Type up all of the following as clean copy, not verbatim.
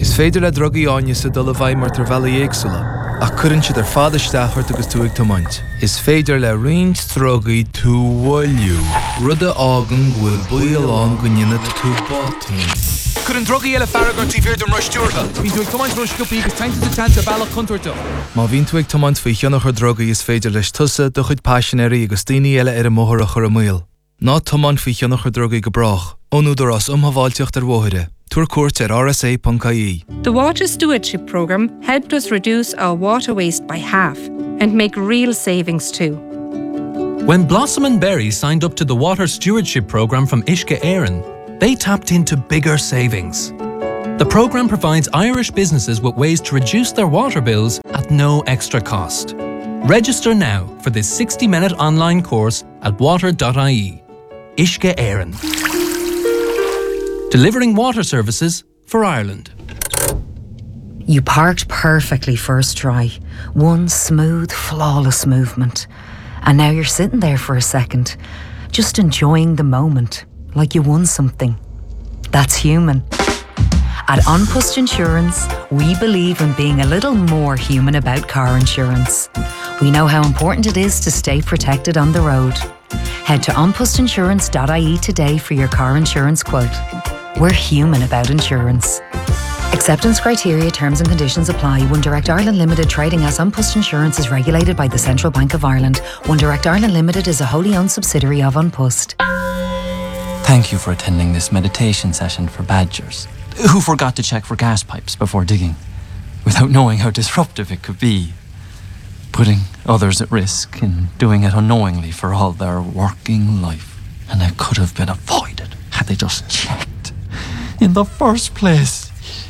Is féidir le drogaí áine sa dul a bhaid mar tar bhela éagsúla, ach cuireann siad ar fad isteach agus tú ag tomaint. Is féidir le roinnt drogaí tú bhfuilú. Rud a ágan bhfuil buailán go nionad tú bátaín. Cuireann drogaí eile farragar tí bhír don ruistíortha. Bhín tú ag tomaint ruisciúpaí agus tainte bailach contoirtó. Má bhín tú ag tomaint faoi cheannachar drogaí is féidir leis tusa do chuid páisinéirí agus daoine eile ar a móthar a chur a míl. Ná tomaint faoi cheannachar drogaí go brach, ónúdar as umhaváilteocht ar bmhóithire. Tour court at rsa.ie. The Water Stewardship Programme helped us reduce our water waste by half and make real savings too. When Blossom and Berry signed up to the Water Stewardship Programme from Uisce Éireann, they tapped into bigger savings. The programme provides Irish businesses with ways to reduce their water bills at no extra cost. Register now for this 60-minute online course at water.ie. Uisce Éireann. Delivering water services for Ireland. You parked perfectly first try. One smooth, flawless movement. And now you're sitting there for a second, just enjoying the moment, like you won something. That's human. At An Post Insurance, we believe in being a little more human about car insurance. We know how important it is to stay protected on the road. Head to onpostinsurance.ie today for your car insurance quote. We're human about insurance. Acceptance criteria, terms and conditions apply. One Direct Ireland Limited trading as An Post Insurance is regulated by the Central Bank of Ireland. One Direct Ireland Limited is a wholly owned subsidiary of An Post. Thank you for attending this meditation session for badgers who forgot to check for gas pipes before digging, without knowing how disruptive it could be, putting others at risk and doing it unknowingly for all their working life. And it could have been avoided had they just checked in the first place.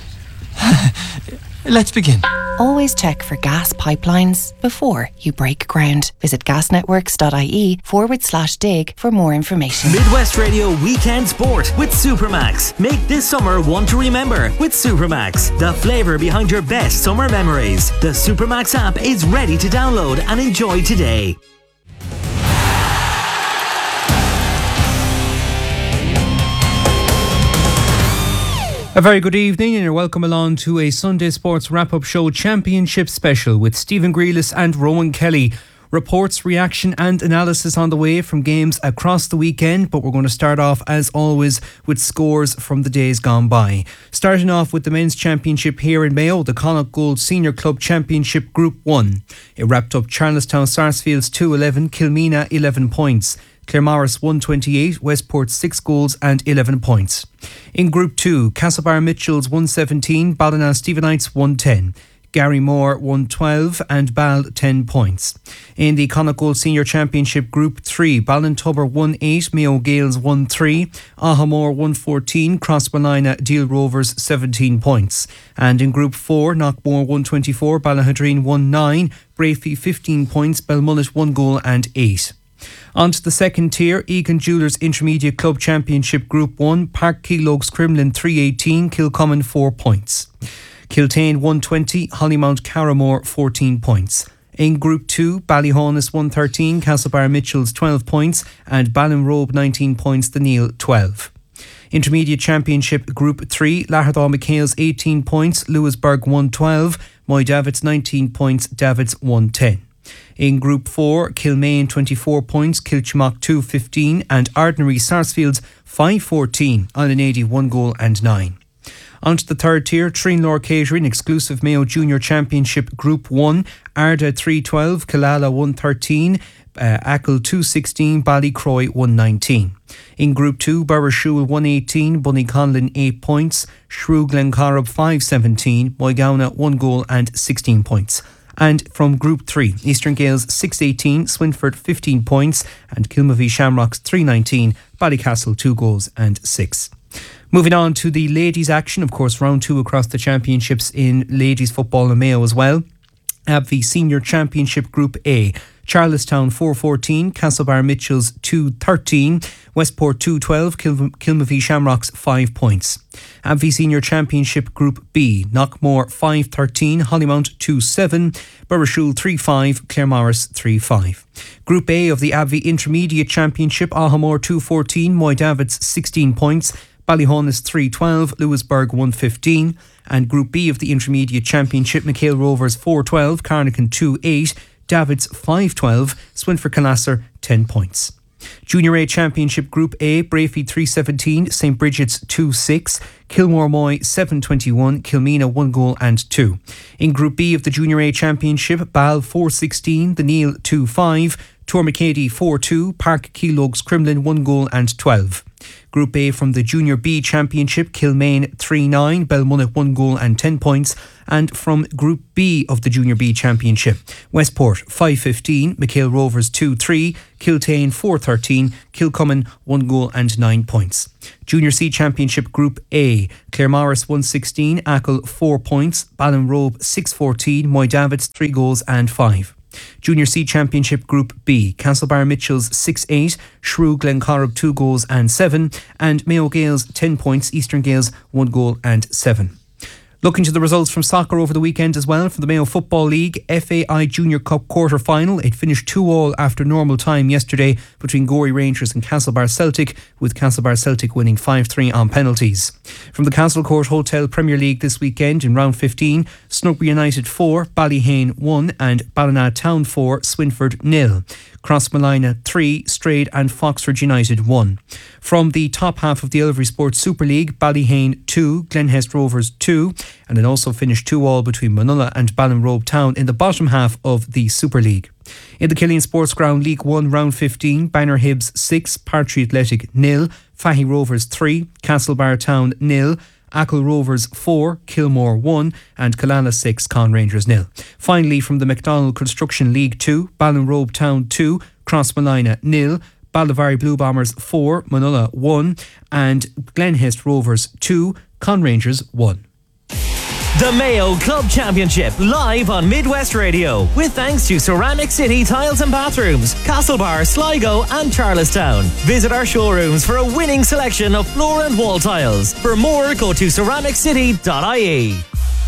Let's begin. Always check for gas pipelines before you break ground. Visit gasnetworks.ie/dig for more information. Midwest Radio Weekend Sport with Supermax. Make this summer one to remember with Supermax, the flavour behind your best summer memories. The Supermax app is ready to download and enjoy today. A very good evening and you're welcome along to a Sunday Sports Wrap-Up Show Championship Special with Stephen Grealis and Rowan Kelly. Reports, reaction and analysis on the way from games across the weekend, but we're going to start off as always with scores from the days gone by. Starting off with the Men's Championship here in Mayo, the Connacht Gold Senior Club Championship Group 1. It wrapped up Charlestown Sarsfields 2-11, Kilmina 11 points. Claremorris 128, Westport 6 goals and 11 points. In Group 2, Castlebar Mitchells 117, Ballina Stephenites 110. Gary Moore 112 and Ball 10 points. In the Connacht Gold Senior Championship Group 3, Ballintubber 1-8, Mayo Gales 1-3, Ahamore 114, Crossballina Deal Rovers 17 points. And in Group 4, Knockmore 124, Ballahadreen 1-9, Brafey 15 points, Belmullet 1 goal and 8. On to the second tier, Egan Jewellers Intermediate Club Championship Group 1, Park Keelogs Cremlin 318, Kilcommon 4 points. Kiltane 120, Hollymount Carramore 14 points. In Group 2, Ballyhaunis 113, Castlebar Mitchells 12 points and Ballinrobe 19 points, the Neil 12. Intermediate Championship Group 3, Lahardhaw McHale's 18 points, Lewisburg 112, Moy Davids 19 points, Davids 110. In Group 4, Kilmaine 24 points, Kilchmock 215 and Ardnary Sarsfields 514, Island 80 1 goal and 9. On to the third tier, Trinlore Catering Exclusive Mayo Junior Championship Group 1, Arda 312, Killala 113, Ackle 216, Ballycroy 119. In Group 2, Burrishoole 118, Bunnyconlin 8 points, Shrew Glencorrib 517, Moygauna 1 goal and 16 points. And from Group 3, Eastern Gales 618, Swinford 15 points and Kilmavie Shamrocks 319, Ballycastle 2 goals and 6. Moving on to the ladies' action, of course, round 2 across the championships in ladies' football in Mayo as well. Abvie Senior Championship Group A, Charlestown 414, Castlebar Mitchells 213, Westport 212, Kilmavie Shamrocks 5 points. Abvie Senior Championship Group B, Knockmore 513, Hollymount 27, Burrishoole 35, Claremorris 35. Group A of the Abvie Intermediate Championship, Ahamore 214, Moy Davids 16 points, Ballyhaunis 3-12, Lewisburg 1-15. And Group B of the Intermediate Championship, McHale Rovers 4-12, Carnican 2-8, Davids 5-12, Swinford Canasser 10 points. Junior A Championship Group A, Brafey 3-17, St Bridget's 2-6, Kilmore Moy 7-21, Kilmena 1 goal and 2. In Group B of the Junior A Championship, Ball 4-16, The Neil 2-5, Tormacady 4-2, Park Keelogs Crumlin 1 goal and 12. Group A from the Junior B Championship, Kilmaine 3-9, Belmunnet 1 goal and 10 points. And from Group B of the Junior B Championship, Westport 5-15, McHale Rovers 2-3, Kiltane 4-13, Kilcummin 1 goal and 9 points. Junior C Championship Group A, Claremorris 1-16, Achill 4 points, Ballinrobe 6-14, Moy Davids 3 goals and 5. Junior C Championship Group B, Castlebar Mitchells 6-8, Shrew Glencorrib 2 goals and 7, and Mayo Gales 10 points, Eastern Gales 1 goal and 7. Looking to the results from soccer over the weekend as well, for the Mayo Football League FAI Junior Cup quarter-final, it finished 2-2 after normal time yesterday between Gorey Rangers and Castlebar Celtic, with Castlebar Celtic winning 5-3 on penalties. From the Castle Court Hotel Premier League this weekend in round 15, Snugby United 4, Ballyhane 1 and Ballina Town 4, Swinford 0. Crossmolina 3, Strayed and Foxford United 1. From the top half of the Elvery Sports Super League, Ballyhane 2, Glenhest Rovers 2, and it also finished 2-2 between Manulla and Ballinrobe Town in the bottom half of the Super League. In the Killeen Sports Ground League 1 round 15, Banner Hibs 6, Partry Athletic 0, Fahy Rovers 3, Castlebar Town 0, Achill Rovers 4, Kilmore 1 and Killala 6, Con Rangers 0. Finally, from the McDonald Construction League 2, Ballinrobe Town 2, Crossmolina 0, Baldivari Blue Bombers 4, Manulla 1 and Glenhest Rovers 2, Con Rangers 1. The Mayo Club Championship, live on Midwest Radio, with thanks to Ceramic City Tiles and Bathrooms, Castlebar, Sligo and Charlestown. Visit our showrooms for a winning selection of floor and wall tiles. For more, go to ceramiccity.ie.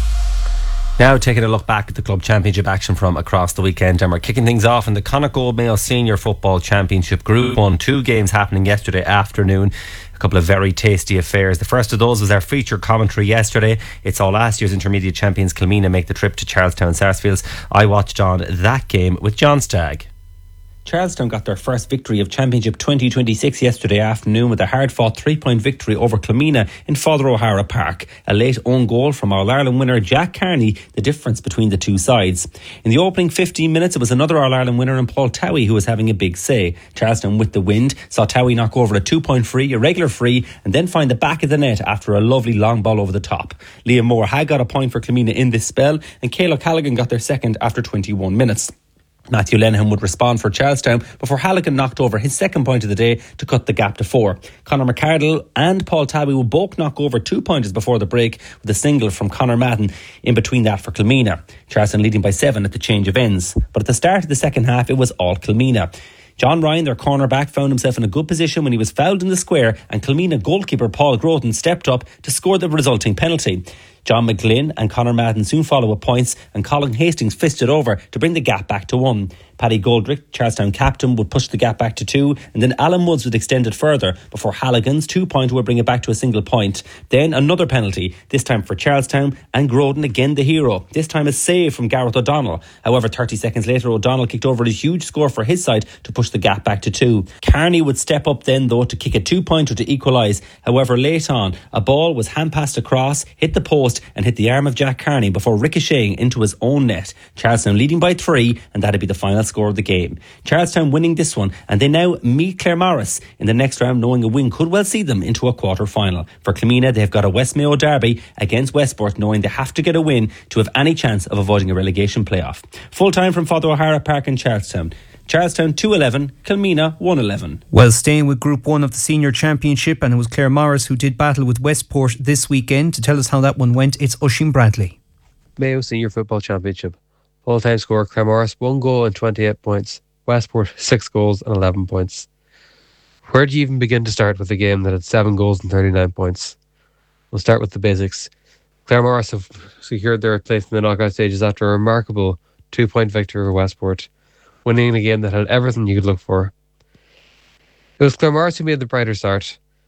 Now taking a look back at the club championship action from across the weekend, and we're kicking things off in the Connacht Mayo Senior Football Championship Group 1. 2 games happening yesterday afternoon. A couple of very tasty affairs. The first of those was our feature commentary yesterday. It's all last year's intermediate champions Kilmena make the trip to Charlestown Sarsfields. I watched on that game with John Stagg. Charlestown got their first victory of Championship 2026 yesterday afternoon with a hard-fought 3-point victory over Kilmena in Father O'Hara Park. A late own goal from All-Ireland winner Jack Carney, the difference between the two sides. In the opening 15 minutes, it was another All-Ireland winner in Paul Towie who was having a big say. Charlestown with the wind saw Towie knock over a 2-point free, a regular free, and then find the back of the net after a lovely long ball over the top. Liam Moore had got a point for Kilmena in this spell, and Caola Callaghan got their second after 21 minutes. Matthew Lenihan would respond for Charlestown before Halligan knocked over his second point of the day to cut the gap to 4. Conor McCardle and Paul Tabby would both knock over 2 pointers before the break, with a single from Conor Madden in between that for Kilmena. Charlestown leading by 7 at the change of ends. But at the start of the second half, it was all Kilmena. John Ryan, their cornerback, found himself in a good position when he was fouled in the square, and Kilmena goalkeeper Paul Groton stepped up to score the resulting penalty. John McGlynn and Conor Madden soon follow with points, and Colin Hastings fisted over to bring the gap back to 1. Paddy Goldrick, Charlestown captain, would push the gap back to 2, and then Alan Woods would extend it further before Halligan's 2-pointer would bring it back to a single point. Then another penalty, this time for Charlestown, and Groton again the hero. This time a save from Gareth O'Donnell. However, 30 seconds later, O'Donnell kicked over a huge score for his side to push the gap back to 2. Carney would step up then, though, to kick a 2-pointer to equalise. However, late on, a ball was hand-passed across, hit the post and hit the arm of Jack Carney before ricocheting into his own net. Charlestown leading by 3, and that'd be the final score of the game. Charlestown winning this one, and they now meet Claremorris in the next round, knowing a win could well see them into a quarter-final. For Kilmena, they've got a West Mayo derby against Westport, knowing they have to get a win to have any chance of avoiding a relegation playoff. Full time from Father O'Hara Park in Charlestown. Charlestown 2-11, Kilmena 1-11. Well, staying with Group 1 of the Senior Championship, and it was Claremorris who did battle with Westport this weekend. To tell us how that one went, it's Oisin Bradley. Mayo Senior Football Championship. Full-time score, Claremorris 1 goal and 28 points. Westport 6 goals and 11 points. Where do you even begin to start with a game that had 7 goals and 39 points? We'll start with the basics. Claremorris have secured their place in the knockout stages after a remarkable 2-point victory over Westport, winning a game that had everything you could look for. It was Claremorris who made the brighter start.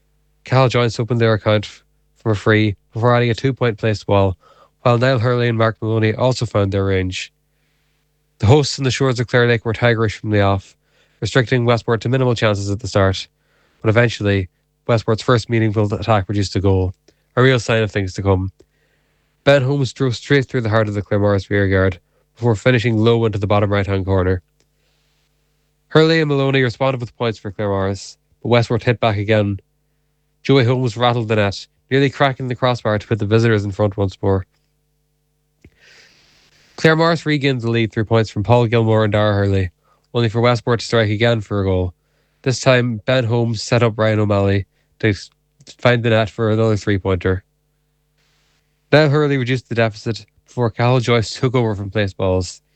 Cal Joyce opened their account from a free before adding a 2-point placed ball, while Niall Hurley and Mark Maloney also found their range. The hosts on the shores of Clare Lake were tigerish from the off, restricting Westport to minimal chances at the start, but eventually Westport's first meaningful attack produced a goal, a real sign of things to come. Ben Holmes drove straight through the heart of the Claremorris rearguard before finishing low into the bottom right-hand corner. Hurley and Maloney responded with points for Claremorris, but Westport hit back again. Joey Holmes rattled the net, nearly cracking the crossbar to put the visitors in front once more. Claremorris regained the lead through points from Paul Gilmore and Dara Hurley, only for Westport to strike again for a goal. This time, Ben Holmes set up Ryan O'Malley to find the net for another 3-pointer. Niall Hurley reduced the deficit before Cathal Joyce took over from place balls.